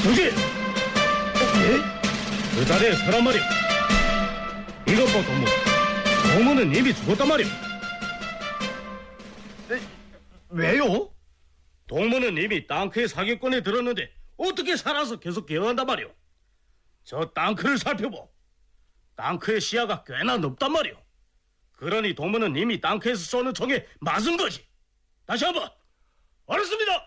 누지! 예? 그 자리에 서란 말이오. 이것 봐, 동무. 동무는 이미 죽었단 말이오. 왜요? 동무는 이미 땅크의 사기꾼에 들었는데 어떻게 살아서 계속 개어한단 말이오. 저 땅크를 살펴보. 땅크의 시야가 꽤나 높단 말이오. 그러니 동무는 이미 땅크에서 쏘는 총에 맞은 거지. 다시 한번. 알았습니다.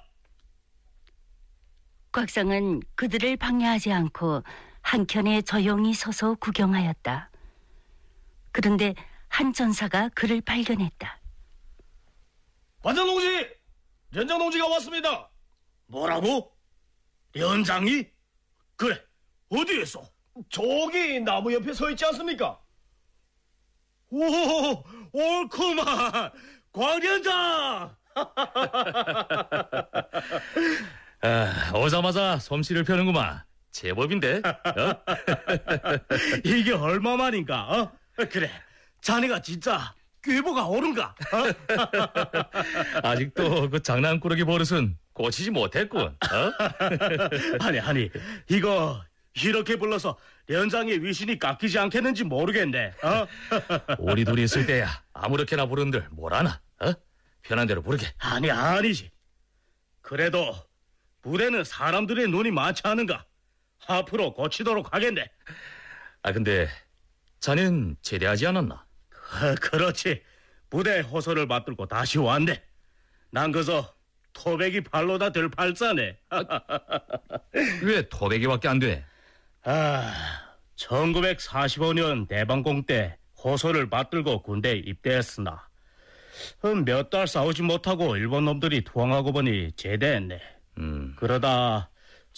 곽상은 그들을 방해하지 않고 한켠에 조용히 서서 구경하였다. 그런데 한 전사가 그를 발견했다. 관장 동지! 연장 동지가 왔습니다. 뭐라고? 연장이? 그래, 어디에서? 저기 나무 옆에 서 있지 않습니까? 오, 옳구만. 광연장! 오자마자 솜씨를 펴는구만. 제법인데. 이게 얼마만인가? 어? 그래, 자네가 진짜 꾀보가 옳은가? 아직도 그 장난꾸러기 버릇은 고치지 못했군. 아니, 이거 이렇게 불러서 연장의 위신이 깎이지 않겠는지 모르겠네. 우리 둘이 있을 때야 아무렇게나 부른들 뭐라나. 편한 대로 부르게. 아니지. 그래도 부대는 사람들의 눈이 많지 않은가? 앞으로 고치도록 하겠네. 근데 자넨 제대하지 않았나? 그렇지. 부대 호소를 받들고 다시 왔네. 난 그저 토백이 발로다 될 팔자네. 왜 토백이밖에 안 돼? 1945년 대방공 때 호소를 받들고 군대에 입대했으나 몇 달 싸우지 못하고 일본 놈들이 투항하고 보니 제대했네. 그러다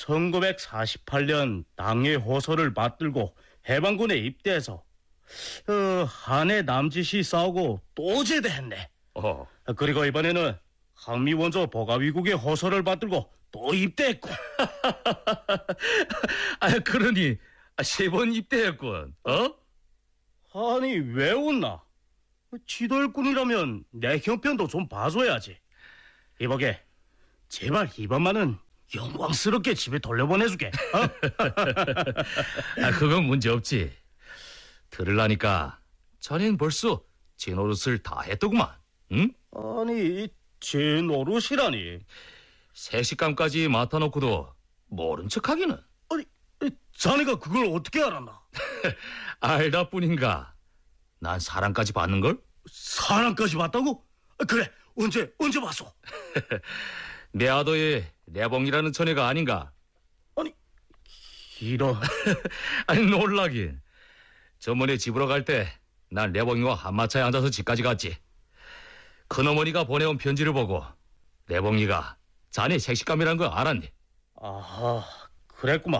1948년 당의 호소를 받들고 해방군에 입대해서 한해 남짓이 싸우고 또 제대했네. 그리고 이번에는 항미원조 보가위국의 호소를 받들고 또 입대했고. 그러니 3번 입대했군. 아니, 왜 웃나? 지도일꾼이라면 내 형편도 좀 봐줘야지. 이보게, 제발 이번만은 영광스럽게 집에 돌려보내주게. 그건 문제없지. 들으려니까 자넨 벌써 제 노릇을 다 했더구만. 응? 아니, 제 노릇이라니. 색식감까지 맡아놓고도 모른 척하기는. 아니, 자네가 그걸 어떻게 알았나? 알다 뿐인가. 난 사랑까지 받는걸? 사랑까지 봤다고? 그래, 언제 봤어? 내 아더의 내봉이라는 처녀가 아닌가? 아니, 이런. 아니, 놀라긴. 저번에 집으로 갈 때 난 내봉이와 한마차에 앉아서 집까지 갔지. 큰어머니가 보내온 편지를 보고 내봉이가 자네 색식감이란 걸 알았니? 아하, 그랬구만.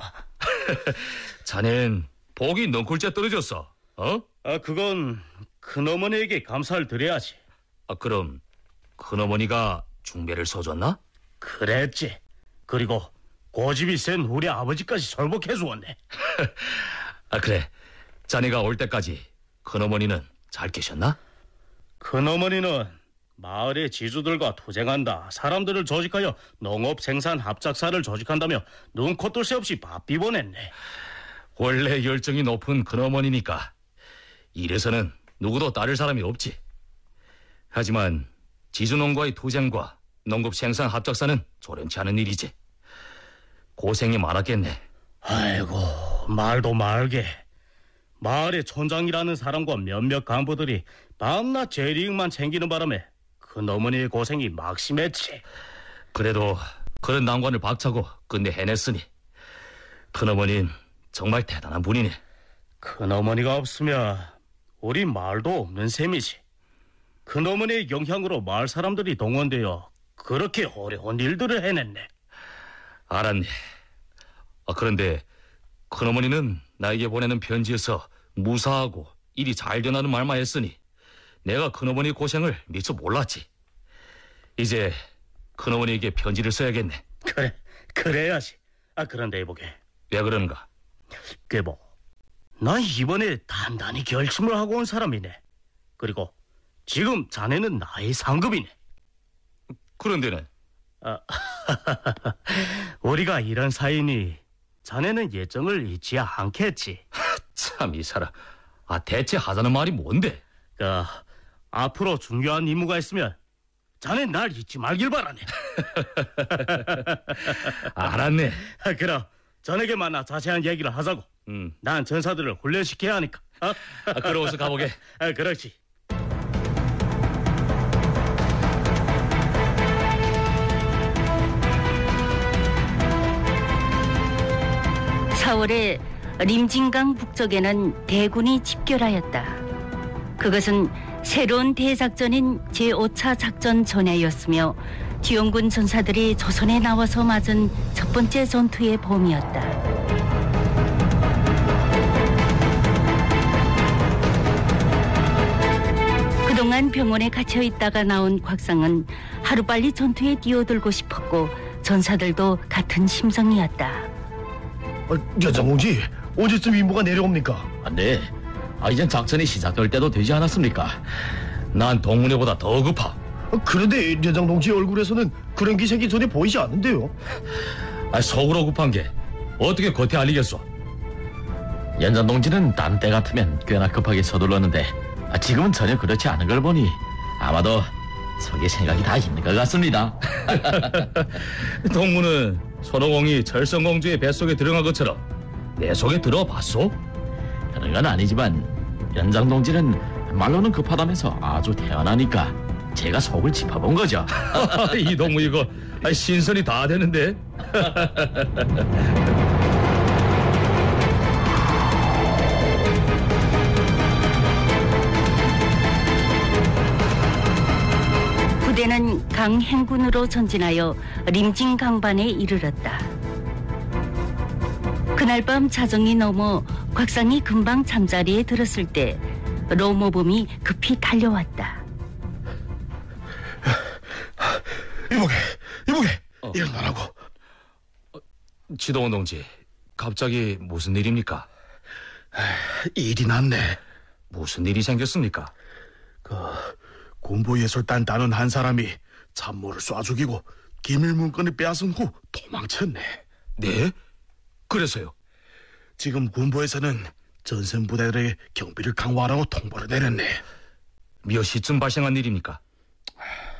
자넨 복이 넝쿨째 떨어졌어. 그건 큰어머니에게 감사를 드려야지. 그럼 큰어머니가 중매를 써줬나? 그랬지. 그리고 고집이 센 우리 아버지까지 설복해 주었네. 그래. 자네가 올 때까지 큰어머니는 잘 계셨나? 큰어머니는 마을의 지주들과 투쟁한다, 사람들을 조직하여 농업 생산 합작사를 조직한다며 눈코 뜰 새 없이 바삐 보냈네. 원래 열정이 높은 큰어머니니까 이래서는 누구도 따를 사람이 없지. 하지만 지주농과의 투쟁과 농업 생산 합작사는 조련치 않은 일이지. 고생이 많았겠네. 아이고, 말도 말게. 마을의 촌장이라는 사람과 몇몇 간부들이 밤낮 재리익만 챙기는 바람에 큰어머니의 고생이 막심했지. 그래도 그런 난관을 박차고 끝내 해냈으니 큰어머니는 정말 대단한 분이네. 큰어머니가 없으면 우리 마을도 없는 셈이지. 큰어머니의 영향으로 마을 사람들이 동원되어 그렇게 어려운 일들을 해냈네. 알았네. 그런데 큰어머니는 나에게 보내는 편지에서 무사하고 일이 잘 되라는 말만 했으니 내가 큰어머니 고생을 미처 몰랐지. 이제 큰어머니에게 편지를 써야겠네. 그래, 그래야지. 그런데 이보게. 왜 그러는가? 꾀보, 난 이번에 단단히 결심을 하고 온 사람이네. 그리고 지금 자네는 나의 상급이네. 그런데는 우리가 이런 사이니 자네는 예정을 잊지 않겠지. 참 이 사람. 대체 하자는 말이 뭔데? 앞으로 중요한 임무가 있으면 자네 날 잊지 말길 바라네. 알았네. 그럼 저녁에 만나 자세한 얘기를 하자고. 난 전사들을 훈련시켜야 하니까. 그럼 어서 가보게. 그렇지. (4월에) 림진강 북쪽에는 대군이 집결하였다. 그것은 새로운 대작전인 제5차 작전 전야였으며 지원군 전사들이 조선에 나와서 맞은 첫 번째 전투의 봄이었다. 그동안 병원에 갇혀 있다가 나온 곽상은 하루빨리 전투에 뛰어들고 싶었고 전사들도 같은 심정이었다. 여장공지, 언제쯤 임무가 내려옵니까? 네. 이젠 작전이 시작될 때도 되지 않았습니까? 난 동문회보다 더 급하. 그런데 여장동지 얼굴에서는 그런 기색이 전혀 보이지 않는데요. 속으로 급한 게 어떻게 겉에 알리겠소? 연장 동지는 딴 때 같으면 꽤나 급하게 서둘렀는데 지금은 전혀 그렇지 않은 걸 보니 아마도 속에 생각이 다 있는 것 같습니다. 동무는 손오공이 철성공주의 뱃속에 들어간 것처럼 내 속에 들어봤소? 그런 건 아니지만 연장 동지는 말로는 급하다면서 아주 태연하니까 제가 속을 짚어본 거죠. 이 동무 이거 신선이 다 되는데. 부대는 강행군으로 전진하여 림진강반에 이르렀다. 그날 밤 자정이 넘어 곽상이 금방 잠자리에 들었을 때 로모범이 급히 달려왔다. 이보게, 일어나라고. 지동원 동지, 갑자기 무슨 일입니까? 일이 났네. 무슨 일이 생겼습니까? 군부예술단 단원 한 사람이 참모를 쏴 죽이고 기밀 문건을 빼앗은 후 도망쳤네. 네? 그래서요? 지금 군부에서는 전선 부대들에게 경비를 강화하라고 통보를 내렸네. 몇 시쯤 발생한 일입니까?